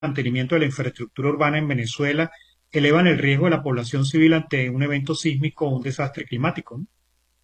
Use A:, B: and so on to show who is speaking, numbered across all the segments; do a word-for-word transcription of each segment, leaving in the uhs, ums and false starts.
A: mantenimiento de la infraestructura urbana en Venezuela elevan el riesgo de la población civil ante un evento sísmico o un desastre climático, ¿no?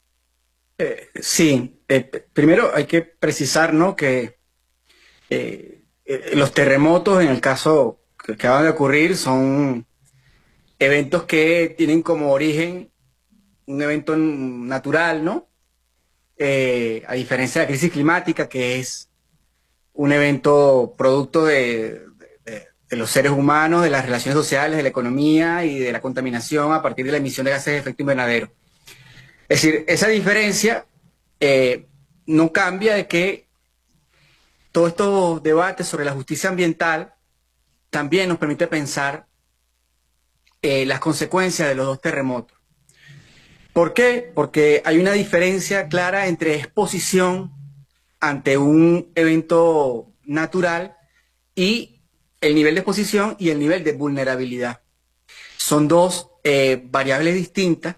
B: Eh, sí, eh, p- primero hay que precisar, ¿no? que eh, eh, los terremotos, en el caso que acaban de ocurrir, son eventos que tienen como origen un evento natural, ¿no? Eh, a diferencia de la crisis climática, que es un evento producto de, de- de los seres humanos, de las relaciones sociales, de la economía y de la contaminación a partir de la emisión de gases de efecto invernadero. Es decir, esa diferencia eh, no cambia de que todos estos debates sobre la justicia ambiental también nos permite pensar eh, las consecuencias de los dos terremotos. ¿Por qué? Porque hay una diferencia clara entre exposición ante un evento natural y el nivel de exposición y el nivel de vulnerabilidad. Son dos eh, variables distintas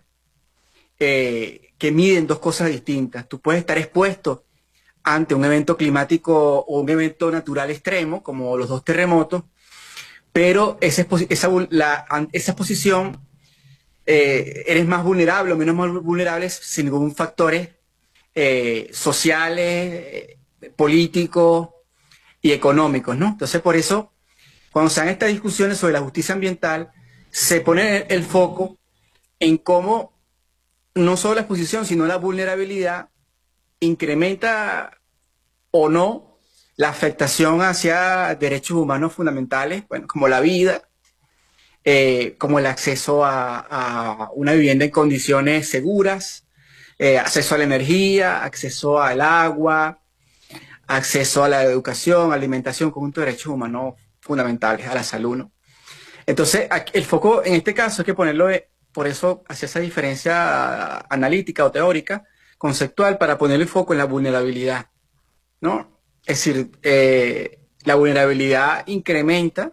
B: eh, que miden dos cosas distintas. Tú puedes estar expuesto ante un evento climático o un evento natural extremo, como los dos terremotos, pero esa, esa, la, esa exposición eh, eres más vulnerable o menos vulnerable sin ningún factores eh, sociales, eh, políticos y económicos, ¿no? Entonces, por eso, cuando se dan estas discusiones sobre la justicia ambiental, se pone el foco en cómo no solo la exposición, sino la vulnerabilidad incrementa o no la afectación hacia derechos humanos fundamentales, bueno, como la vida, eh, como el acceso a, a, una vivienda en condiciones seguras, eh, acceso a la energía, acceso al agua, acceso a la educación, alimentación, conjunto de derechos humanos fundamentales, a la salud, ¿no? Entonces, aquí, el foco en este caso hay que ponerlo, de, por eso, hacia esa diferencia analítica o teórica, conceptual, para poner el foco en la vulnerabilidad, ¿no? Es decir, eh, la vulnerabilidad incrementa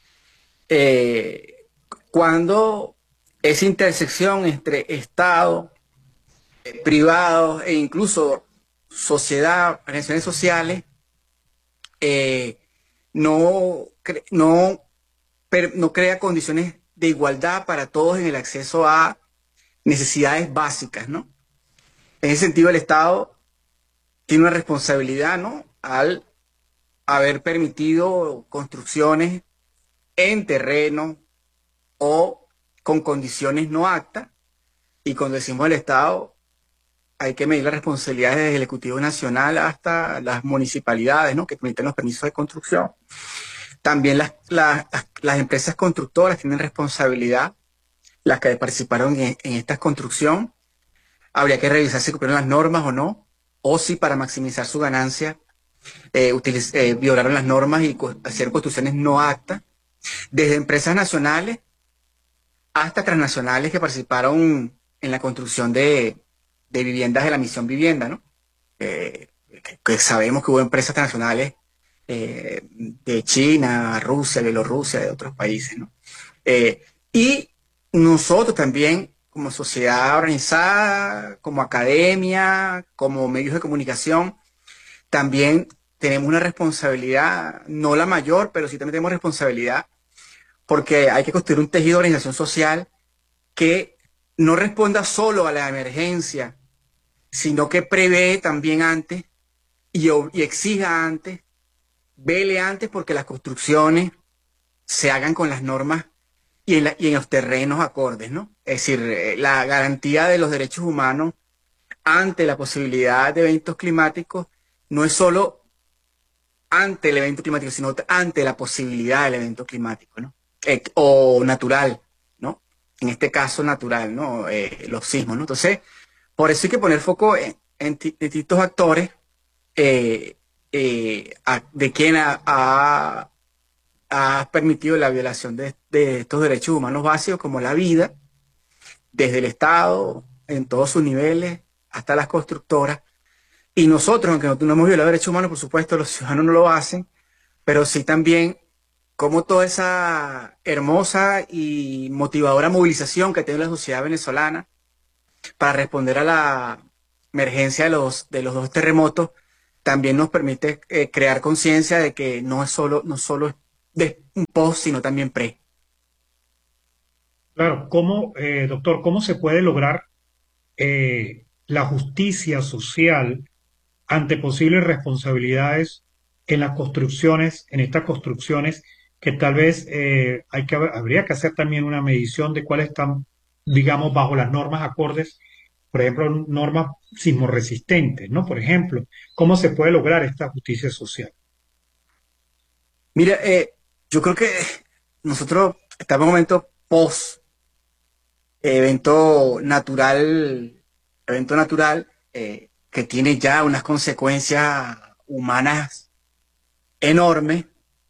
B: eh, cuando esa intersección entre Estado, eh, privado e incluso sociedad, organizaciones sociales, eh, no, cre no, per no crea condiciones de igualdad para todos en el acceso a necesidades básicas, ¿no? En ese sentido, el Estado tiene una responsabilidad, ¿no? Al haber permitido construcciones en terreno o con condiciones no aptas. Y cuando decimos el Estado, hay que medir las responsabilidades desde el Ejecutivo Nacional hasta las municipalidades, ¿no? Que permiten los permisos de construcción. También las, las, las empresas constructoras tienen responsabilidad, las que participaron en, en esta construcción. Habría que revisar si cumplieron las normas o no, o si para maximizar su ganancia eh, eh, violaron las normas y co hacer construcciones no aptas, desde empresas nacionales hasta transnacionales que participaron en la construcción de, de viviendas de la misión vivienda, ¿no? Eh, que, que sabemos que hubo empresas transnacionales eh, de China, Rusia, Bielorrusia, de otros países, ¿no? Eh, y nosotros también, como sociedad organizada, como academia, como medios de comunicación, también tenemos una responsabilidad, no la mayor, pero sí también tenemos responsabilidad, porque hay que construir un tejido de organización social que no responda solo a la emergencia, sino que prevé también antes y, y exija antes, vele antes porque las construcciones se hagan con las normas y en, la, y en los terrenos acordes, ¿no? Es decir, eh, la garantía de los derechos humanos ante la posibilidad de eventos climáticos no es solo ante el evento climático, sino ante la posibilidad del evento climático, ¿no? Eh, o natural, ¿no? En este caso natural, ¿no? Eh, los sismos, ¿no? Entonces, por eso hay que poner foco en, en distintos actores eh, eh, a, de quien ha, ha, ha, permitido la violación de, de estos derechos humanos básicos como la vida, desde el Estado, en todos sus niveles, hasta las constructoras. Y nosotros, aunque no, no hemos violado derechos humanos, por supuesto, los ciudadanos no lo hacen, pero sí también como toda esa hermosa y motivadora movilización que tiene la sociedad venezolana para responder a la emergencia de los, de los dos terremotos, también nos permite eh, crear conciencia de que no es solo, no solo de, un post, sino también pre.
A: Claro, ¿cómo, eh, doctor, cómo se puede lograr eh, la justicia social ante posibles responsabilidades en las construcciones, en estas construcciones, que tal vez eh, hay que, habría que hacer también una medición de cuáles están, digamos, bajo las normas acordes, por ejemplo, normas sismorresistentes, ¿no? Por ejemplo, ¿cómo se puede lograr esta justicia social?
B: Mira, eh, yo creo que nosotros estamos en un momento post evento natural, evento natural eh, que tiene ya unas consecuencias humanas enormes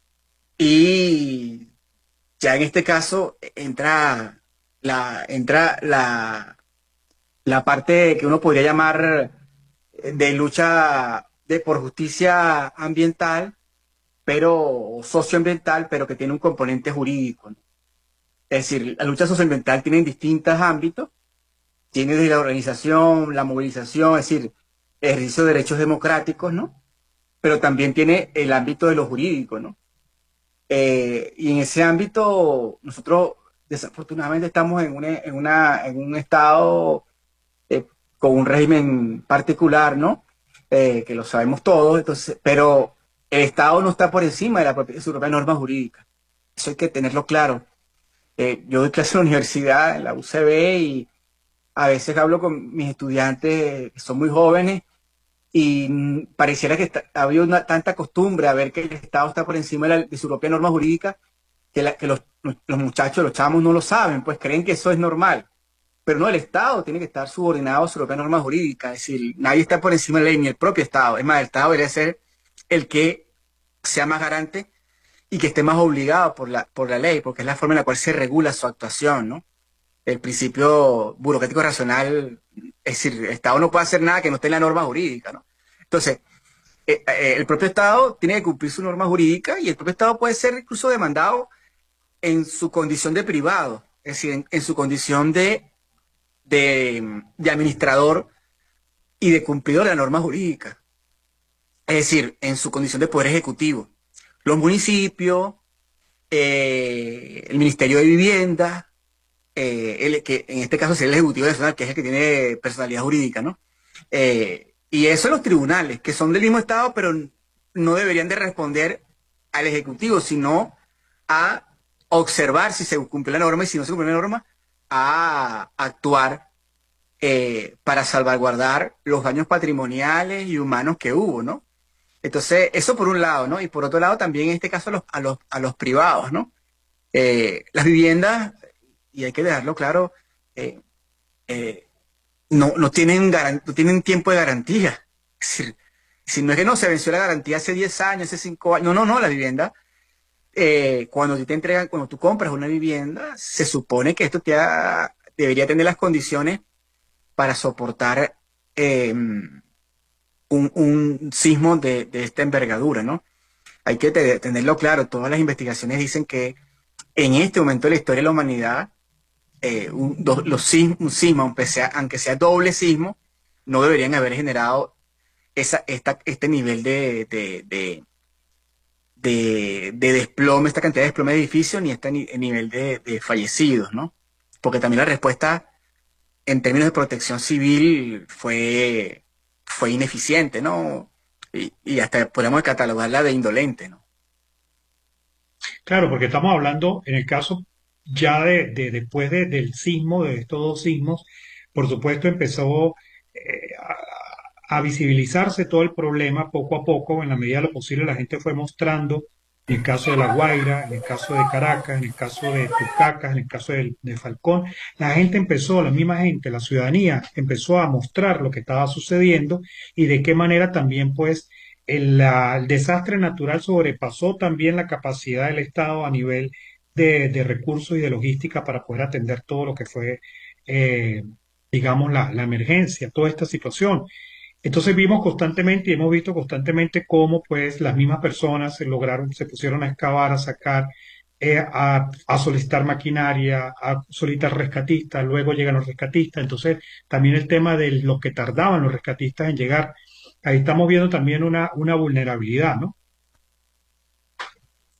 B: y ya en este caso entra la, entra la, la parte que uno podría llamar de lucha de, por justicia ambiental, pero socioambiental, pero que tiene un componente jurídico, ¿no? Es decir, la lucha socioambiental tiene distintos ámbitos, tiene desde la organización, la movilización, es decir, el ejercicio de derechos democráticos, ¿no? Pero también tiene el ámbito de lo jurídico, ¿no? Eh, y en ese ámbito, nosotros desafortunadamente estamos en, una, en, una, en un estado eh, con un régimen particular, ¿no? Eh, que lo sabemos todos, entonces, pero el Estado no está por encima de, la propia, de su propia norma jurídica. Eso hay que tenerlo claro. Eh, yo doy clase en la universidad, en la U C B, y a veces hablo con mis estudiantes que son muy jóvenes y mm, pareciera que está, ha habido una, tanta costumbre a ver que el Estado está por encima de, la, de su propia norma jurídica que, la, que los, los muchachos, los chamos no lo saben, pues creen que eso es normal. Pero no, el Estado tiene que estar subordinado a su propia norma jurídica. Es decir, nadie está por encima de la ley, ni el propio Estado. Es más, el Estado debería ser el que sea más garante y que esté más obligado por la, por la ley, porque es la forma en la cual se regula su actuación, ¿no? El principio burocrático racional, es decir, el Estado no puede hacer nada que no esté en la norma jurídica, ¿no? Entonces, eh, eh, el propio Estado tiene que cumplir su norma jurídica y el propio Estado puede ser incluso demandado en su condición de privado, es decir, en, en su condición de, de, de administrador y de cumplidor de la norma jurídica, es decir, en su condición de poder ejecutivo. Los municipios, eh, el Ministerio de Vivienda, eh, el, que en este caso sería el Ejecutivo Nacional, que es el que tiene personalidad jurídica, ¿no? Eh, y eso los tribunales, que son del mismo Estado, pero no deberían de responder al Ejecutivo, sino a observar si se cumple la norma y si no se cumple la norma, a actuar eh, para salvaguardar los daños patrimoniales y humanos que hubo, ¿no? Entonces, eso por un lado, ¿no? Y por otro lado, también en este caso a los, a los, a los privados, ¿no? Eh, las viviendas, y hay que dejarlo claro, eh, eh, no, no, tienen garan- no tienen tiempo de garantía. Es decir, si no es que no se venció la garantía hace diez años, hace cinco años, no, no, no, la vivienda, eh, cuando te entregan, cuando tú compras una vivienda, se supone que esto te ha- debería tener las condiciones para soportar eh, un, un sismo de, de esta envergadura, ¿no? Hay que te- tenerlo claro, todas las investigaciones dicen que en este momento de la historia de la humanidad, eh, un, do- los sismos, un sismo, aunque sea, aunque sea doble sismo, no deberían haber generado esa, esta, este nivel de, de, de, de, de desplome, esta cantidad de desplome de edificios, ni este ni- nivel de, de fallecidos, ¿no? Porque también la respuesta en términos de protección civil fue, fue ineficiente, ¿no? Y, y hasta podemos catalogarla de indolente, ¿no?
A: Claro, porque estamos hablando en el caso ya de, de- después de- del sismo, de estos dos sismos, por supuesto empezó eh, a, a visibilizarse todo el problema poco a poco, en la medida de lo posible la gente fue mostrando, en el caso de La Guaira, en el caso de Caracas, en el caso de Tucacas, en el caso de, de Falcón, la gente empezó, la misma gente, la ciudadanía empezó a mostrar lo que estaba sucediendo y de qué manera también pues el, la- el desastre natural sobrepasó también la capacidad del Estado a nivel de, de recursos y de logística para poder atender todo lo que fue, eh, digamos, la, la emergencia, toda esta situación. Entonces vimos constantemente y hemos visto constantemente cómo pues las mismas personas se lograron, se pusieron a excavar, a sacar, eh, a, a solicitar maquinaria, a solicitar rescatistas, luego llegan los rescatistas. Entonces también el tema de los que tardaban los rescatistas en llegar, ahí estamos viendo también una, una vulnerabilidad, ¿no?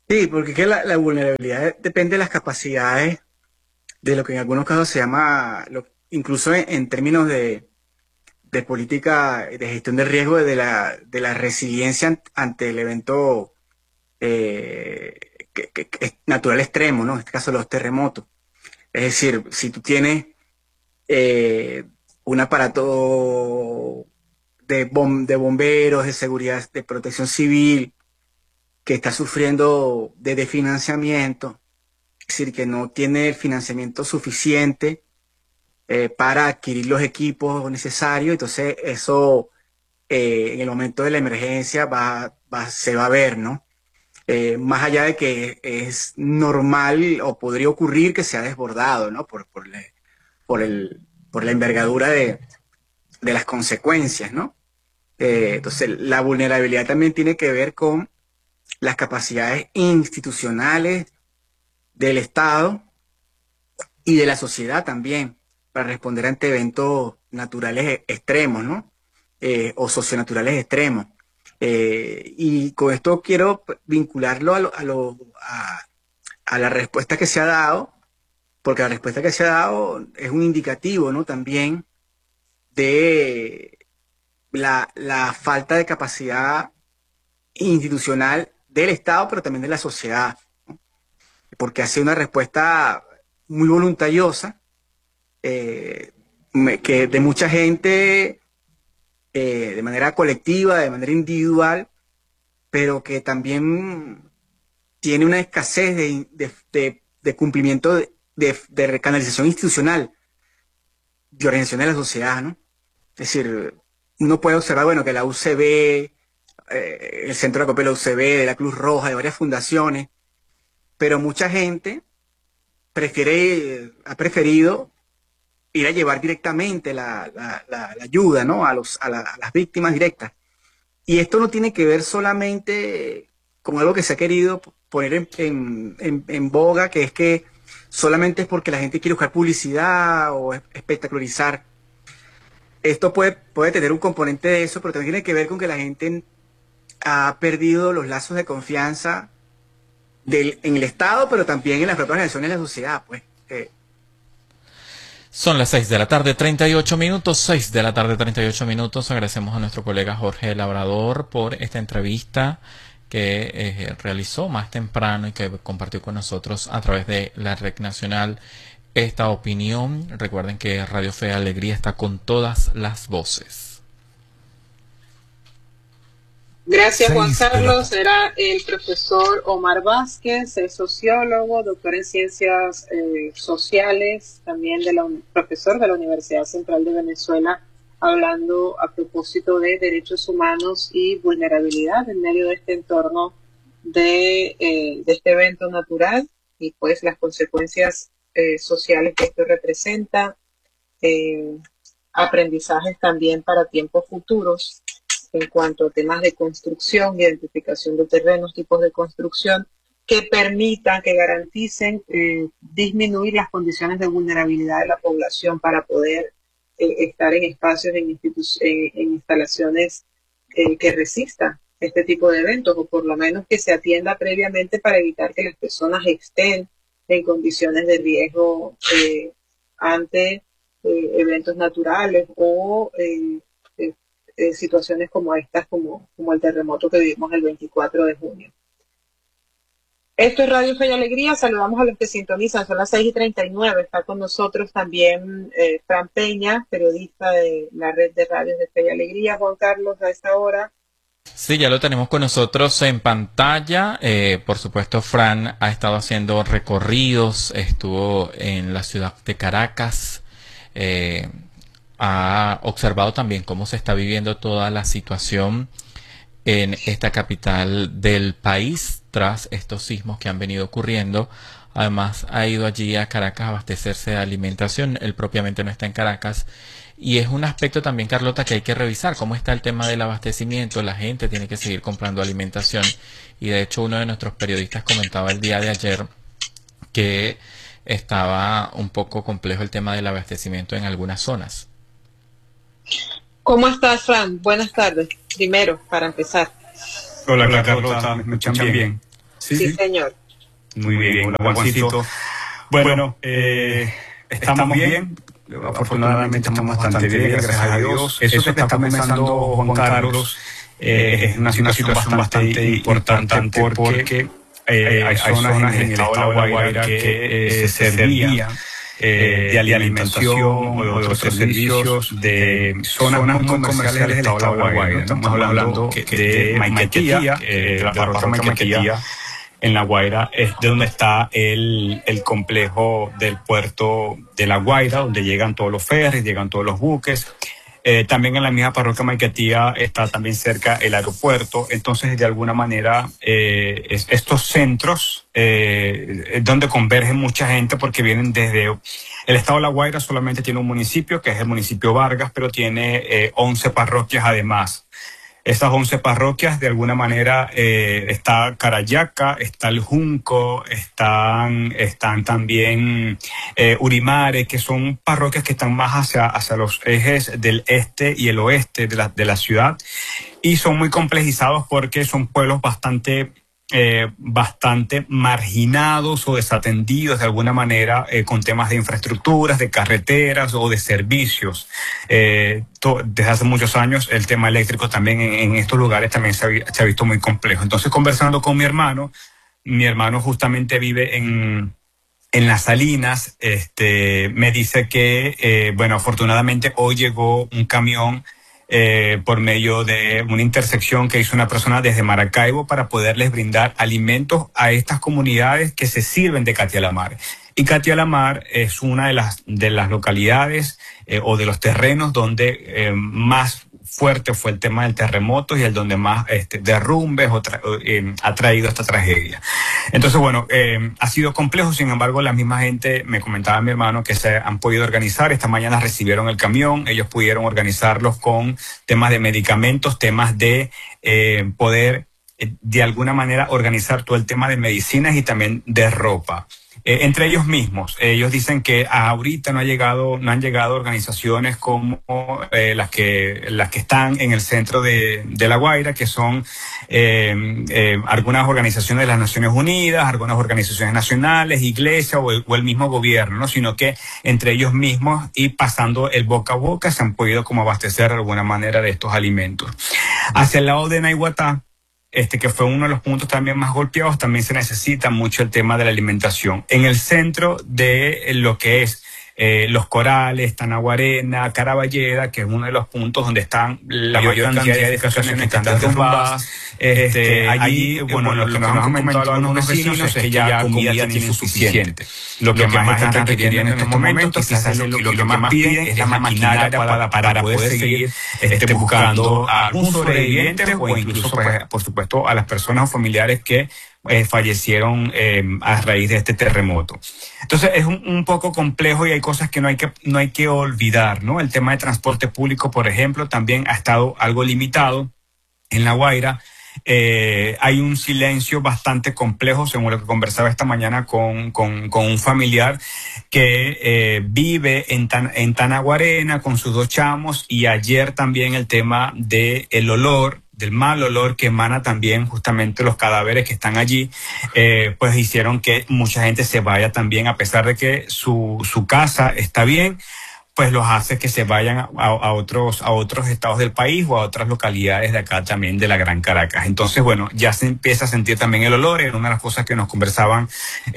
B: Sí, porque es que la, la vulnerabilidad depende de las capacidades de lo que en algunos casos se llama, lo- incluso en, en términos de, de política de gestión de riesgo, de la, de la resiliencia ant- ante el evento eh, que- que- que es natural extremo, ¿no? En este caso los terremotos. Es decir, si tú tienes eh, un aparato de, bom- de bomberos, de seguridad, de protección civil, que está sufriendo de desfinanciamiento, es decir, que no tiene el financiamiento suficiente eh, para adquirir los equipos necesarios, entonces eso eh, en el momento de la emergencia va, va- se va a ver, ¿no? Eh, más allá de que es normal o podría ocurrir que sea desbordado, ¿no? Por, por, la, por, el, por la envergadura de, de las consecuencias, ¿no? Eh, entonces, la vulnerabilidad también tiene que ver con las capacidades institucionales del Estado y de la sociedad también para responder ante eventos naturales e- extremos, ¿no? Eh, o socionaturales extremos. Eh, y con esto quiero p- vincularlo a, lo- a, lo- a- a la respuesta que se ha dado, porque la respuesta que se ha dado es un indicativo, ¿no? También de la, la falta de capacidad institucional del Estado, pero también de la sociedad, porque hace una respuesta muy voluntariosa, eh, me- que de mucha gente, eh, de manera colectiva, de manera individual, pero que también tiene una escasez de, de- de- de cumplimiento de, de, de recanalización institucional, de organización de la sociedad, ¿no? Es decir, uno puede observar, bueno, que la U C B, eh, el Centro de Acopio de la U C B, de la Cruz Roja, de varias fundaciones, pero mucha gente prefiere, ha preferido ir a llevar directamente la, la- la- la ayuda, ¿no? A los, a la- a las víctimas directas. Y esto no tiene que ver solamente con algo que se ha querido poner en, en- en- en boga, que es que solamente es porque la gente quiere buscar publicidad o es- espectacularizar. Esto puede, puede tener un componente de eso, pero también tiene que ver con que la gente ha perdido los lazos de confianza del, en el Estado, pero también en las propias organizaciones de la sociedad, pues. Eh,
C: Son las seis de la tarde, treinta y ocho minutos, seis de la tarde, treinta y ocho minutos. Agradecemos a nuestro colega Jorge Labrador por esta entrevista que eh, realizó más temprano y que compartió con nosotros a través de la red nacional esta opinión. Recuerden que Radio Fe y Alegría está con todas las voces.
D: Gracias, Juan
E: Seis de la
D: Carlos.
E: tarde.
D: Era el profesor Omar Vázquez, es sociólogo, doctor en ciencias eh, sociales, también de la, uni- profesor de la Universidad Central de Venezuela, hablando a propósito de derechos humanos y vulnerabilidad en medio de este entorno de, eh, de este evento natural y pues las consecuencias eh, sociales que esto representa, eh, aprendizajes también para tiempos futuros en cuanto a temas de construcción, identificación de terrenos, tipos de construcción, que permitan, que garanticen eh, disminuir las condiciones de vulnerabilidad de la población para poder eh, estar en espacios, en, institu- eh, en instalaciones eh, que resistan este tipo de eventos, o por lo menos que se atienda previamente para evitar que las personas estén en condiciones de riesgo eh, ante eh, eventos naturales o eh, eh, eh, situaciones como estas, como, como el terremoto que vivimos el veinticuatro de junio. Esto es Radio Fe y Alegría, saludamos a los que sintonizan, son las seis y treinta y nueve, está con nosotros también eh, Fran Peña, periodista de la red de radios de Fe y Alegría. Juan Carlos, a esta hora.
C: Sí, ya lo tenemos con nosotros en pantalla. Eh, por supuesto, Fran ha estado haciendo recorridos, estuvo en la ciudad de Caracas, eh, ha observado también cómo se está viviendo toda la situación en esta capital del país tras estos sismos que han venido ocurriendo. Además, ha ido allí a Caracas a abastecerse de alimentación. Él propiamente no está en Caracas. Y es un aspecto también, Carlota, que hay que revisar. ¿Cómo está el tema del abastecimiento? La gente tiene que seguir comprando alimentación. Y de hecho, uno de nuestros periodistas comentaba el día de ayer que estaba un poco complejo el tema del abastecimiento en algunas zonas.
D: ¿Cómo estás, Fran? Buenas tardes. Primero, para empezar.
E: Hola Carlota, ¿me escuchan bien?
D: Sí, sí, señor.
E: Muy bien, hola Juancito. Bueno, eh, estamos bien. Afortunadamente estamos bastante bien, gracias a Dios. Eso que está comenzando Juan Carlos eh, es una situación bastante importante porque eh, hay zonas en el estado de La Guaira que eh, se servían eh, de alimentación o de otros servicios de zonas muy comerciales del estado de La Guaira. Estamos hablando de Maiquetía, eh, la parroquia Maiquetía, en La Guaira, es de donde está el, el complejo del puerto de La Guaira, donde llegan todos los ferries, llegan todos los buques. Eh, también en la misma parroquia Maiquetía está también cerca el aeropuerto. Entonces, de alguna manera, eh, es, estos centros, eh, es donde convergen mucha gente porque vienen desde... El estado de La Guaira solamente tiene un municipio, que es el municipio Vargas, pero tiene eh, once parroquias además. Esas once parroquias, de alguna manera, eh, está Carayaca, está El Junco, están, están también eh, Urimare, que son parroquias que están más hacia, hacia los ejes del este y el oeste de la, de la ciudad. Y son muy complejizados porque son pueblos bastante... Eh, bastante marginados o desatendidos de alguna manera eh, con temas de infraestructuras, de carreteras o de servicios. Eh, to, desde hace muchos años el tema eléctrico también en, en estos lugares también se ha, se ha visto muy complejo. Entonces, conversando con mi hermano, mi hermano justamente vive en... en Las Salinas, este, me dice que, eh, bueno, afortunadamente hoy llegó un camión Eh, por medio de una intersección que hizo una persona desde Maracaibo para poderles brindar alimentos a estas comunidades que se sirven de Catialamar. Y Catialamar es una de las, de las localidades eh, o de los terrenos donde eh, más fuerte fue el tema del terremoto y el donde más este, derrumbes o tra eh, ha traído esta tragedia. Entonces, bueno, eh, ha sido complejo, sin embargo, la misma gente, me comentaba mi hermano, que se han podido organizar. Esta mañana recibieron el camión, ellos pudieron organizarlos con temas de medicamentos, temas de eh, poder, eh, de alguna manera, organizar todo el tema de medicinas y también de ropa. Eh, entre ellos mismos, ellos dicen que ahorita no ha llegado, no han llegado organizaciones como eh, las que las que están en el centro de, de La Guaira, que son eh, eh, algunas organizaciones de las Naciones Unidas, algunas organizaciones nacionales, iglesias o el, o el mismo gobierno, ¿no? Sino que entre ellos mismos y pasando el boca a boca se han podido como abastecer de alguna manera de estos alimentos. Hacia el lado de Naiguatá, Este, que fue uno de los puntos también más golpeados, también se necesita mucho el tema de la alimentación. En el centro de lo que es eh, Los Corales, Tanaguarena, Caraballeda, que es uno de los puntos donde están la mayor cantidad de edificaciones que están derrumbadas. Este, allí, bueno, lo que nos han comentado algunos vecinos es que ya comida tienen suficiente. Lo que más están requiriendo en estos momentos, quizás lo, lo que más piden es la maquinaria para, para poder seguir este, buscando a algún sobreviviente o incluso, pues, por supuesto, a las personas o familiares que eh, fallecieron eh, a raíz de este terremoto. Entonces es un, un poco complejo y hay cosas que no hay que, no hay que olvidar, ¿no? El tema de transporte público, por ejemplo, también ha estado algo limitado en La Guaira. Eh, hay un silencio bastante complejo, según lo que conversaba esta mañana con, con, con un familiar que eh, vive en, Tan, en Tanaguarena con sus dos chamos, y ayer también el tema del olor, del mal olor que emana también justamente los cadáveres que están allí, eh, pues hicieron que mucha gente se vaya también, a pesar de que su, su casa está bien, pues los hace que se vayan a, a, otros, a otros estados del país o a otras localidades de acá también de la Gran Caracas. Entonces, bueno, ya se empieza a sentir también el olor. Era una de las cosas que nos conversaban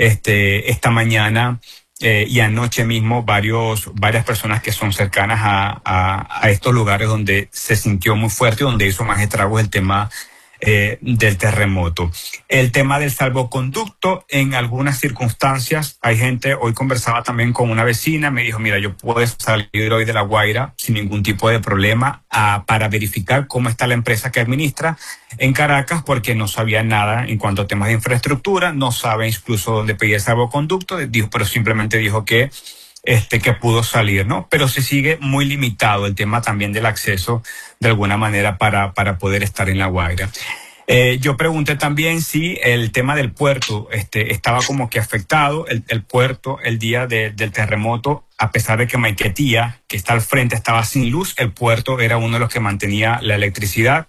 E: este, esta mañana eh, y anoche mismo varios, varias personas que son cercanas a, a, a estos lugares donde se sintió muy fuerte, donde hizo más estragos el tema Eh, del terremoto. El tema del salvoconducto, en algunas circunstancias, hay gente, hoy conversaba también con una vecina, me dijo, mira, yo puedo salir hoy de La Guaira sin ningún tipo de problema a, para verificar cómo está la empresa que administra en Caracas, porque no sabía nada en cuanto a temas de infraestructura, no sabe incluso dónde pedir el salvoconducto, dijo, pero simplemente dijo que Este, que pudo salir, ¿no? Pero se sigue muy limitado el tema también del acceso de alguna manera para, para poder estar en La Guaira. Eh, yo pregunté también si el tema del puerto este, estaba como que afectado. El, el puerto, el día de, del terremoto, a pesar de que Maiquetía, que está al frente, estaba sin luz, el puerto era uno de los que mantenía la electricidad.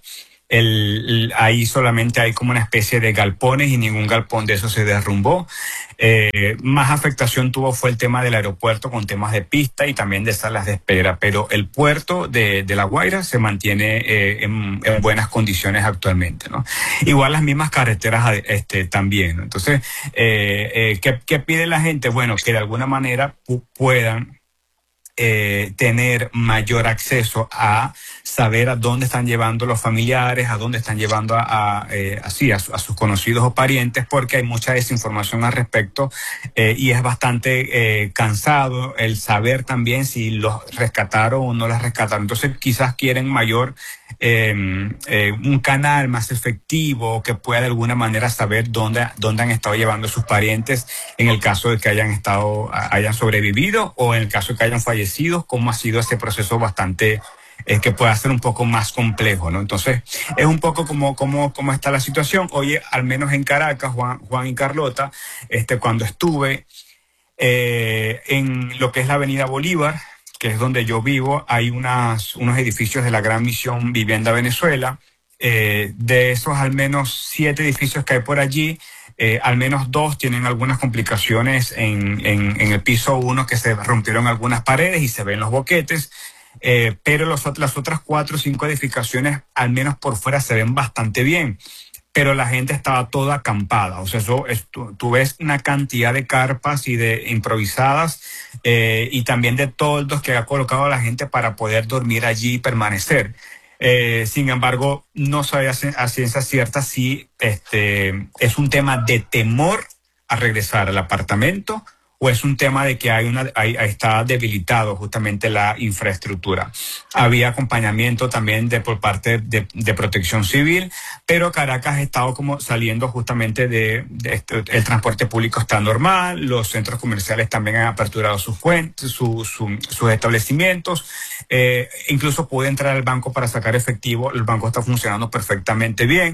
E: El, el, ahí solamente hay como una especie de galpones y ningún galpón de eso se derrumbó. Eh, más afectación tuvo fue el tema del aeropuerto con temas de pista y también de salas de espera, pero el puerto de, de La Guaira se mantiene eh, en, en buenas condiciones actualmente, ¿no? Igual las mismas carreteras este, también, ¿no? Entonces, eh, eh, ¿qué, ¿qué pide la gente? Bueno, que de alguna manera pu puedan Eh, tener mayor acceso a saber a dónde están llevando los familiares, a dónde están llevando a, a, eh, así, a, a sus conocidos o parientes, porque hay mucha desinformación al respecto eh, y es bastante eh, cansado el saber también si los rescataron o no los rescataron. Entonces quizás quieren mayor, eh, eh, un canal más efectivo que pueda de alguna manera saber dónde, dónde han estado llevando sus parientes en el caso de que hayan estado, hayan sobrevivido o en el caso de que hayan fallecido, cómo ha sido ese proceso bastante eh, que pueda ser un poco más complejo, ¿no? Entonces, es un poco como, como, como está la situación. Oye, al menos en Caracas, Juan, Juan y Carlota, este, cuando estuve eh, en lo que es la Avenida Bolívar, que es donde yo vivo, hay unas, unos edificios de la Gran Misión Vivienda Venezuela. Eh, de esos al menos siete edificios que hay por allí, Eh, al menos dos tienen algunas complicaciones en, en, en el piso uno, que se rompieron algunas paredes y se ven los boquetes, eh, pero los, las otras cuatro o cinco edificaciones, al menos por fuera, se ven bastante bien. Pero la gente estaba toda acampada, o sea, eso es, tú, tú ves una cantidad de carpas y de improvisadas eh, y también de toldos que ha colocado la gente para poder dormir allí y permanecer. Eh, sin embargo, no sabía a ciencia cierta si este, es un tema de temor a regresar al apartamento o es un tema de que hay una, hay, está debilitado justamente la infraestructura. Había acompañamiento también de por parte de, de Protección Civil, pero Caracas ha estado como saliendo justamente de, de este, el transporte público está normal, los centros comerciales también han aperturado sus cuentas, su, su, sus establecimientos, eh, incluso pude entrar al banco para sacar efectivo, el banco está funcionando perfectamente bien.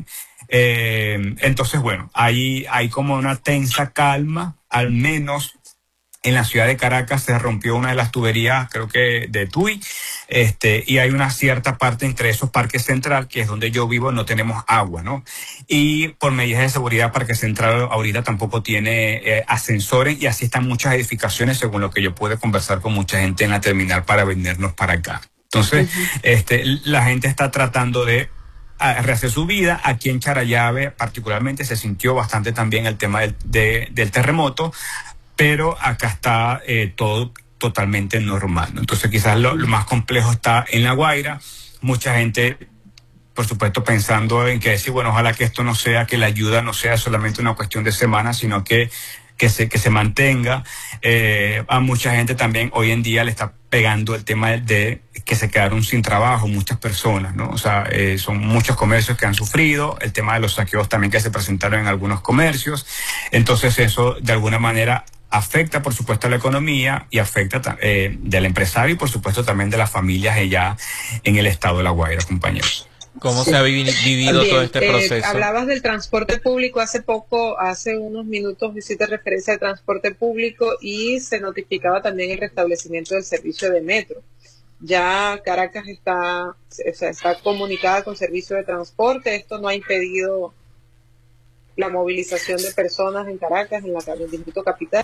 E: Eh, entonces, bueno, hay, hay como una tensa calma, al menos. En la ciudad de Caracas se rompió una de las tuberías, creo que de Tui, este, y hay una cierta parte entre esos Parque Central, que es donde yo vivo, no tenemos agua, ¿no? Y por medidas de seguridad, Parque Central ahorita tampoco tiene eh, ascensores, y así están muchas edificaciones, según lo que yo pude conversar con mucha gente en la terminal para venirnos para acá. Entonces, uh-huh. este, la gente está tratando de a rehacer su vida. Aquí en Charallave particularmente se sintió bastante también el tema del, de, del terremoto, pero acá está eh, todo totalmente normal, ¿no? Entonces quizás lo, lo más complejo está en La Guaira. Mucha gente, por supuesto, pensando en que decir, bueno, ojalá que esto no sea, que la ayuda no sea solamente una cuestión de semanas, sino que, que, se, que se mantenga. Eh, a mucha gente también hoy en día le está pegando el tema de, de que se quedaron sin trabajo muchas personas, ¿no? O sea, eh, son muchos comercios que han sufrido, el tema de los saqueos también que se presentaron en algunos comercios. Entonces eso de alguna manera afecta, por supuesto, a la economía y afecta eh, del empresario y, por supuesto, también de las familias allá en el estado de La Guaira, compañeros.
C: ¿Cómo sí. se ha vi vivido Bien, todo este eh, proceso?
D: Hablabas del transporte público hace poco, hace unos minutos hiciste referencia al transporte público y se notificaba también el restablecimiento del servicio de metro. Ya Caracas está, o sea, está comunicada con servicio de transporte, esto no ha impedido la movilización de personas en Caracas, en la en el distrito capital.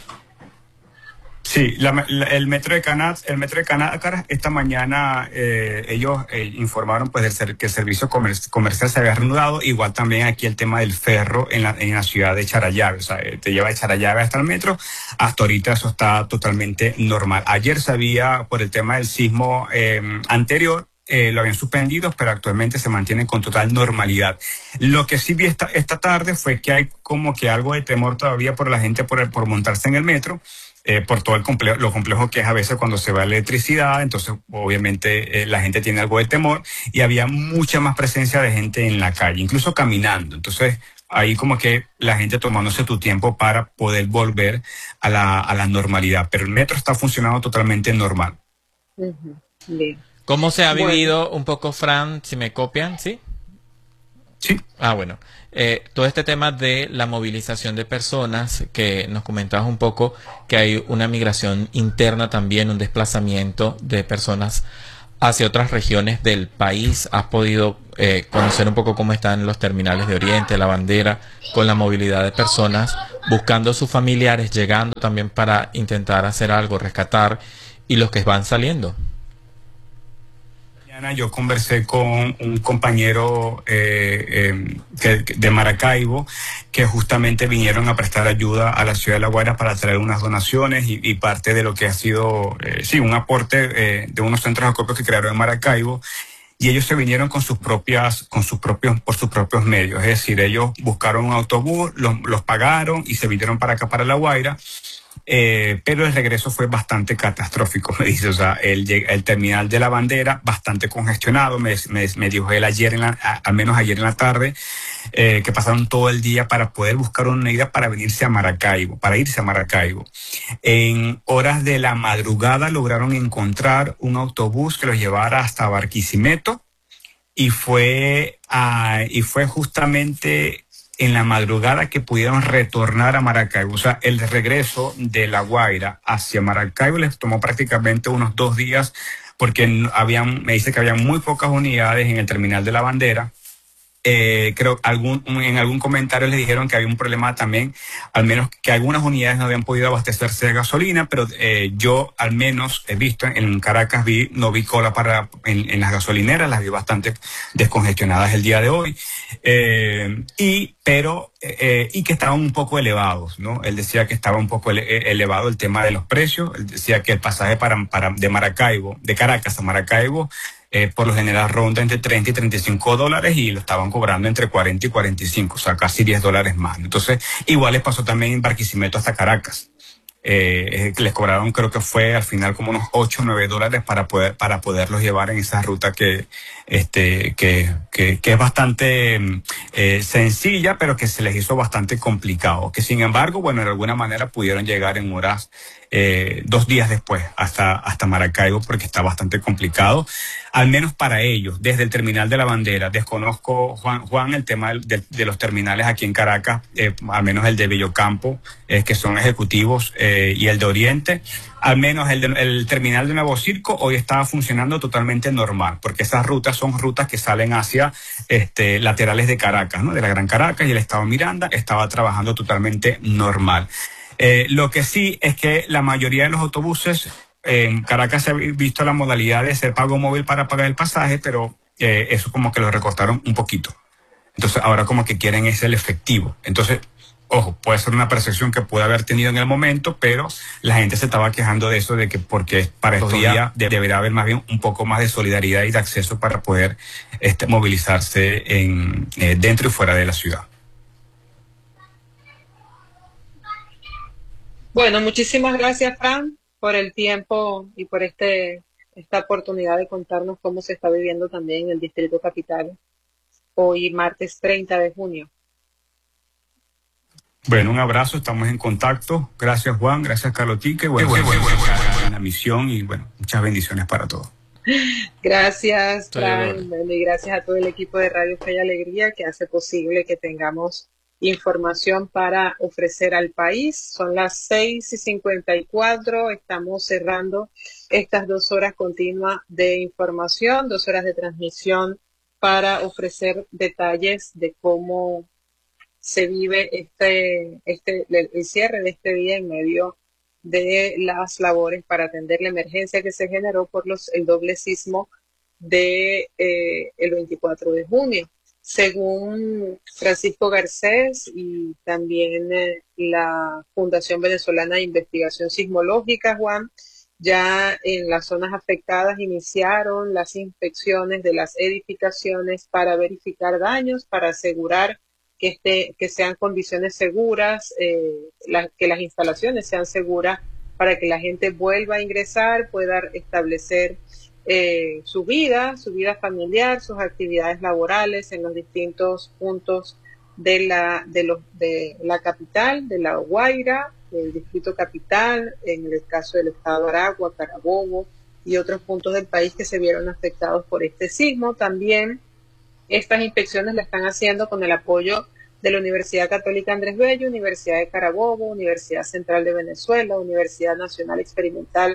E: Sí, la, la, el metro de Canadá, el metro de Caracas esta mañana eh, ellos eh, informaron pues del ser, que el servicio comer, comercial se había reanudado. Igual también aquí el tema del ferro en la, en la ciudad de Charallave, o sea, te lleva de Charallave hasta el metro. Hasta ahorita eso está totalmente normal. Ayer sabía por el tema del sismo eh, anterior. Eh, lo habían suspendido, pero actualmente se mantienen con total normalidad. Lo que sí vi esta, esta tarde fue que hay como que algo de temor todavía por la gente por, el, por montarse en el metro, eh, por todo el complejo, lo complejo que es a veces cuando se va la electricidad. Entonces obviamente eh, la gente tiene algo de temor y había mucha más presencia de gente en la calle, incluso caminando. Entonces ahí como que la gente tomándose tu tiempo para poder volver a la, a la normalidad, pero el metro está funcionando totalmente normal.
D: Uh-huh. Bien.
C: ¿Cómo se ha vivido bueno. un poco, Fran, si me copian, sí?
E: Sí.
C: Ah, bueno. Eh, todo este tema de la movilización de personas, que nos comentabas un poco que hay una migración interna también, un desplazamiento de personas hacia otras regiones del país? ¿Has podido eh, conocer un poco cómo están los terminales de Oriente, La Bandera, con la movilidad de personas buscando a sus familiares, llegando también para intentar hacer algo, rescatar, y los que van saliendo?
E: Yo conversé con un compañero eh, eh, que, de Maracaibo, que justamente vinieron a prestar ayuda a la ciudad de La Guaira para traer unas donaciones y, y parte de lo que ha sido, eh, sí, un aporte eh, de unos centros de acopio que crearon en Maracaibo. Y ellos se vinieron con sus propias, con sus propios, por sus propios medios. Es decir, ellos buscaron un autobús, los, los pagaron y se vinieron para acá, para La Guaira. Eh, pero el regreso fue bastante catastrófico, me dice. O sea, el, el terminal de La Bandera bastante congestionado, me, me, me dijo él ayer, en la, a, al menos ayer en la tarde, eh, que pasaron todo el día para poder buscar una unidad para venirse a Maracaibo, para irse a Maracaibo. En horas de la madrugada lograron encontrar un autobús que los llevara hasta Barquisimeto, y fue, uh, y fue justamente en la madrugada que pudieron retornar a Maracaibo. O sea, el regreso de La Guaira hacia Maracaibo les tomó prácticamente unos dos días, porque habían, me dice que había muy pocas unidades en el terminal de La Bandera. Eh, creo algún, en algún comentario les dijeron que había un problema también, al menos que algunas unidades no habían podido abastecerse de gasolina, pero eh, yo al menos he visto en Caracas, vi, no vi cola para en, en las gasolineras, las vi bastante descongestionadas el día de hoy, eh, y pero eh, y que estaban un poco elevados, ¿no? Él decía que estaba un poco ele elevado el tema de los precios. Él decía que el pasaje para, para de Maracaibo, de Caracas a Maracaibo, Eh, por lo general ronda entre treinta y treinta y cinco dólares, y lo estaban cobrando entre cuarenta y cuarenta y cinco, o sea, casi diez dólares más. Entonces, igual les pasó también en Barquisimeto hasta Caracas. Eh, les cobraron, creo que fue al final como unos ocho o nueve dólares para poder, para poderlos llevar en esa ruta que, este, que, que, que es bastante eh, sencilla, pero que se les hizo bastante complicado. Que sin embargo, bueno, de alguna manera pudieron llegar en horas, eh, dos días después hasta, hasta Maracaibo, porque está bastante complicado, al menos para ellos, desde el terminal de La Bandera. Desconozco, Juan, Juan el tema de, de los terminales aquí en Caracas, eh, al menos el de Bellocampo, eh, que son ejecutivos, eh, y el de Oriente. Al menos el, de, el terminal de Nuevo Circo hoy estaba funcionando totalmente normal, porque esas rutas son rutas que salen hacia este, laterales de Caracas, ¿no? De la Gran Caracas, y el Estado Miranda estaba trabajando totalmente normal. Eh, lo que sí es que la mayoría de los autobuses en Caracas se ha visto la modalidad de ser pago móvil para pagar el pasaje, pero eh, eso como que lo recortaron un poquito. Entonces ahora como que quieren es el efectivo. Entonces, ojo, puede ser una percepción que puede haber tenido en el momento, pero la gente se estaba quejando de eso, de que porque para estos días de, deberá haber más bien un poco más de solidaridad y de acceso para poder este, movilizarse en, eh, dentro y fuera de la ciudad.
D: Bueno, muchísimas gracias, Fran, por el tiempo y por este esta oportunidad de contarnos cómo se está viviendo también en el Distrito Capital hoy, martes treinta de junio.
E: Bueno, un abrazo, estamos en contacto. Gracias, Juan, gracias, Carlotique. Bueno, bueno, bueno, bueno, bueno, la misión, y bueno, muchas bendiciones para todos.
D: Gracias, Fran, y gracias a todo el equipo de Radio Fe y Alegría que hace posible que tengamos información para ofrecer al país. Son las seis y cincuenta y cuatro, estamos cerrando estas dos horas continuas de información, dos horas de transmisión para ofrecer detalles de cómo se vive este, este, el cierre de este día en medio de las labores para atender la emergencia que se generó por los, el doble sismo de eh, el veinticuatro de junio. Según Francisco Garcés y también eh, la Fundación Venezolana de Investigación Sismológica, Juan, ya en las zonas afectadas iniciaron las inspecciones de las edificaciones para verificar daños, para asegurar que, este, que sean condiciones seguras, eh, la, que las instalaciones sean seguras para que la gente vuelva a ingresar, pueda establecer Eh, su vida, su vida familiar, sus actividades laborales en los distintos puntos de la, de los, de la capital, de La Guaira, del Distrito Capital, en el caso del Estado Aragua, Carabobo y otros puntos del país que se vieron afectados por este sismo. También estas inspecciones las están haciendo con el apoyo de la Universidad Católica Andrés Bello, Universidad de Carabobo, Universidad Central de Venezuela, Universidad Nacional Experimental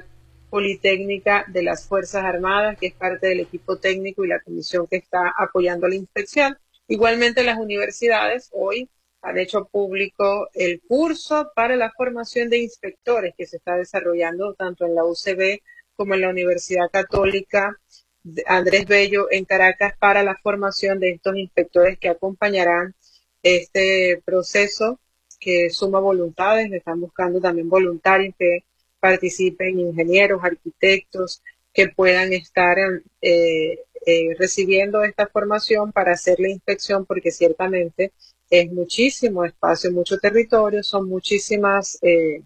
D: Politécnica de las Fuerzas Armadas, que es parte del equipo técnico y la comisión que está apoyando la inspección. Igualmente las universidades hoy han hecho público el curso para la formación de inspectores que se está desarrollando tanto en la U C B como en la Universidad Católica Andrés Bello en Caracas para la formación de estos inspectores que acompañarán este proceso que suma voluntades. Están buscando también voluntarios que participen, ingenieros, arquitectos, que puedan estar eh, eh, recibiendo esta formación para hacer la inspección, porque ciertamente es muchísimo espacio, mucho territorio, son muchísimas, eh,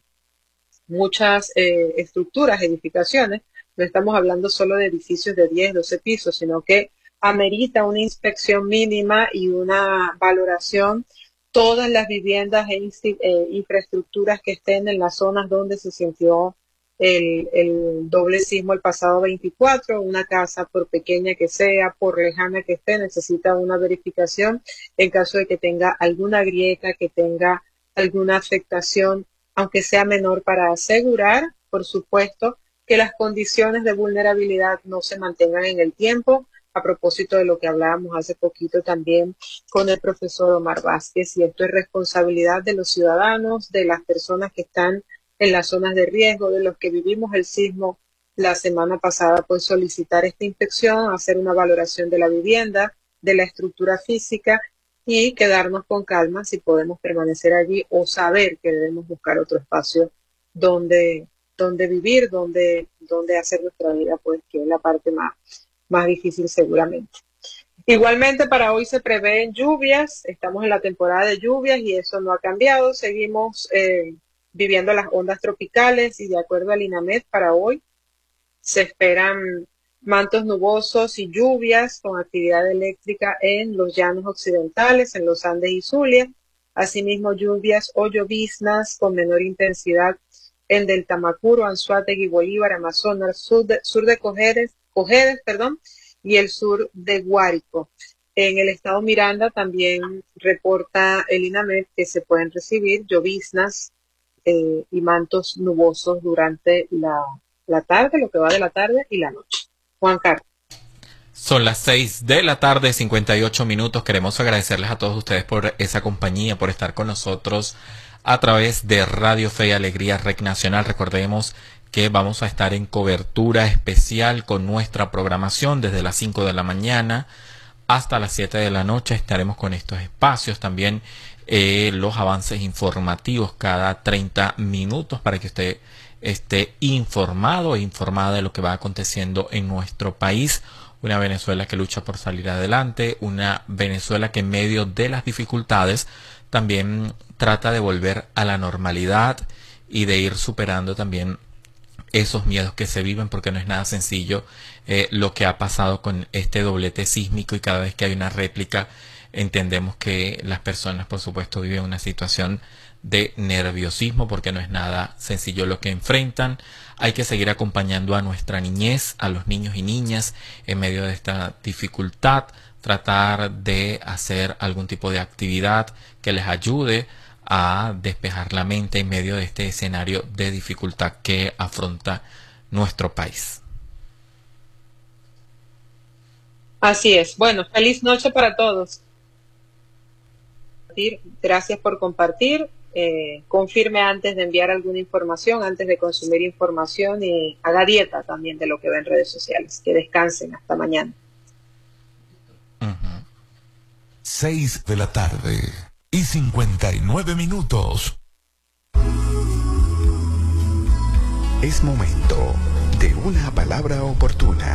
D: muchas eh, estructuras, edificaciones. No estamos hablando solo de edificios de diez, doce pisos, sino que amerita una inspección mínima y una valoración todas las viviendas e eh, infraestructuras que estén en las zonas donde se sintió el, el doble sismo el pasado veinticuatro. Una casa, por pequeña que sea, por lejana que esté, necesita una verificación en caso de que tenga alguna grieta, que tenga alguna afectación, aunque sea menor, para asegurar, por supuesto, que las condiciones de vulnerabilidad no se mantengan en el tiempo. A propósito de lo que hablábamos hace poquito también con el profesor Omar Vázquez, y esto es responsabilidad de los ciudadanos, de las personas que están en las zonas de riesgo, de los que vivimos el sismo la semana pasada, pues solicitar esta inspección, hacer una valoración de la vivienda, de la estructura física y quedarnos con calma si podemos permanecer allí o saber que debemos buscar otro espacio donde, donde vivir, donde, donde hacer nuestra vida, pues que es la parte más más difícil seguramente. Igualmente para hoy se prevén lluvias, estamos en la temporada de lluvias y eso no ha cambiado, seguimos eh, viviendo las ondas tropicales y de acuerdo al INAMED para hoy se esperan mantos nubosos y lluvias con actividad eléctrica en los llanos occidentales, en los Andes y Zulia, asimismo lluvias o lloviznas con menor intensidad en Delta Macuro, Anzoátegui, Bolívar, Amazonas, sur de, sur de Cojedes, Cojedes, perdón, y el sur de Guárico. En el estado Miranda también reporta el INAMED que se pueden recibir lloviznas eh, y mantos nubosos durante la, la tarde, lo que va de la tarde y la noche. Juan Carlos.
C: Son las seis de la tarde, cincuenta y ocho minutos. Queremos agradecerles a todos ustedes por esa compañía, por estar con nosotros a través de Radio Fe y Alegría R E C Nacional. Recordemos que vamos a estar en cobertura especial con nuestra programación desde las cinco de la mañana hasta las siete de la noche. Estaremos con estos espacios también, eh, los avances informativos cada treinta minutos para que usted esté informado e informada de lo que va aconteciendo en nuestro país. Una Venezuela que lucha por salir adelante, una Venezuela que en medio de las dificultades también trata de volver a la normalidad y de ir superando también esos miedos que se viven, porque no es nada sencillo eh, lo que ha pasado con este doblete sísmico, y cada vez que hay una réplica entendemos que las personas, por supuesto, viven una situación de nerviosismo, porque no es nada sencillo lo que enfrentan. Hay que seguir acompañando a nuestra niñez, a los niños y niñas en medio de esta dificultad, tratar de hacer algún tipo de actividad que les ayude a despejar la mente en medio de este escenario de dificultad que afronta nuestro país.
D: Así es. Bueno, feliz noche para todos. Gracias por compartir. Eh, confirme antes de enviar alguna información, antes de consumir información, y haga dieta también de lo que ve en redes sociales. Que descansen. Hasta mañana.
C: Uh-huh.
F: Seis de la tarde y cincuenta y nueve minutos. Es momento de una palabra oportuna.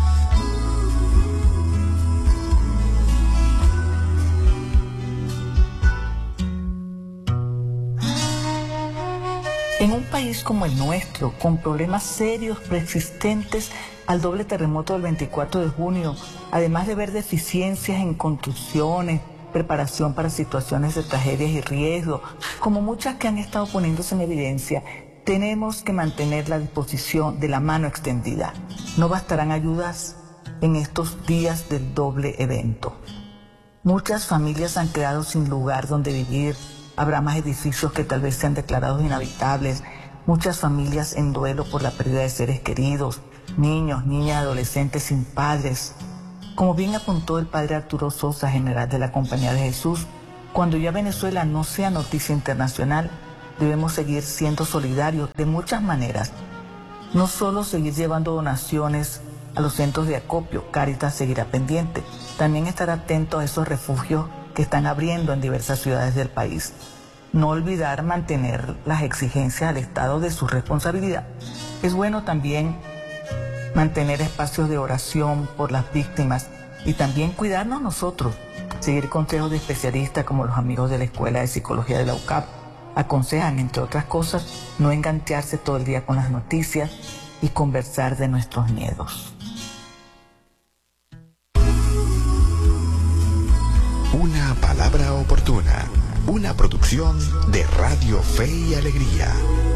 G: En un país como el nuestro, con problemas serios preexistentes al doble terremoto del veinticuatro de junio, además de ver deficiencias en construcciones, preparación para situaciones de tragedias y riesgo, como muchas que han estado poniéndose en evidencia, tenemos que mantener la disposición de la mano extendida. No bastarán ayudas en estos días del doble evento. Muchas familias han quedado sin lugar donde vivir. Habrá más edificios que tal vez sean declarados inhabitables, muchas familias en duelo por la pérdida de seres queridos, niños, niñas, adolescentes sin padres. Como bien apuntó el padre Arturo Sosa, general de la Compañía de Jesús, cuando ya Venezuela no sea noticia internacional, debemos seguir siendo solidarios de muchas maneras. No solo seguir llevando donaciones a los centros de acopio, Cáritas seguirá pendiente, también estar atento a esos refugios que están abriendo en diversas ciudades del país. No olvidar mantener las exigencias al Estado de su responsabilidad. Es bueno también mantener espacios de oración por las víctimas y también cuidarnos nosotros, seguir consejos de especialistas como los amigos de la Escuela de Psicología de la U C A P. Aconsejan, entre otras cosas, no engancharse todo el día con las noticias y conversar de nuestros miedos.
H: Una palabra oportuna, una producción de Radio Fe y Alegría.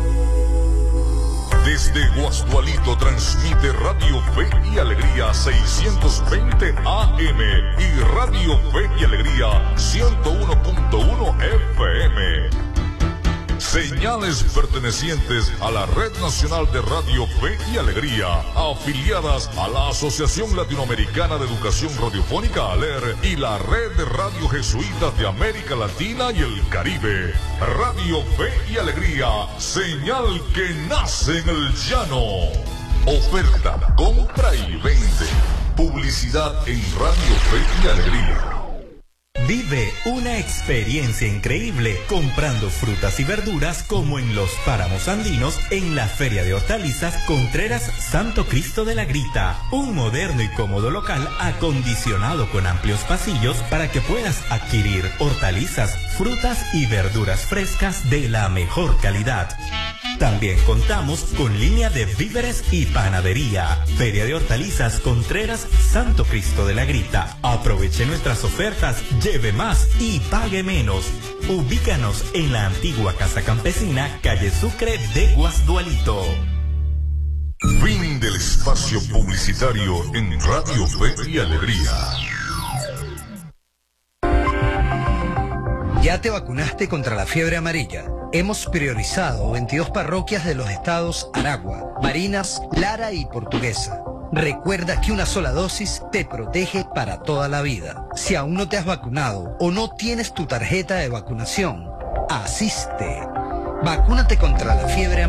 F: Desde Guasdualito transmite Radio Fe y Alegría seiscientos veinte A M y Radio Fe y Alegría ciento uno punto uno F M. Señales pertenecientes a la Red Nacional de Radio Fe y Alegría, afiliadas a la Asociación Latinoamericana de Educación Radiofónica ALER y la Red de Radio Jesuitas de América Latina y el Caribe. Radio Fe y Alegría, señal que nace en el llano. Oferta, compra y vende. Publicidad en Radio Fe y Alegría.
I: Vive una experiencia increíble comprando frutas y verduras como en los páramos andinos en la Feria de Hortalizas Contreras Santo Cristo de la Grita. Un moderno y cómodo local acondicionado con amplios pasillos para que puedas adquirir hortalizas, frutas y verduras frescas de la mejor calidad. También contamos con línea de víveres y panadería. Feria de Hortalizas Contreras Santo Cristo de la Grita. Aproveche nuestras ofertas, lleve más y pague menos. Ubícanos en la antigua Casa Campesina, calle Sucre de Guasdualito.
F: Fin del espacio publicitario en Radio Fe y Alegría.
J: ¿Ya te vacunaste contra la fiebre amarilla? Hemos priorizado veintidós parroquias de los estados Aragua, Barinas, Lara y Portuguesa. Recuerda que una sola dosis te protege para toda la vida. Si aún no te has vacunado o no tienes tu tarjeta de vacunación, asiste. Vacúnate contra la fiebre amarilla.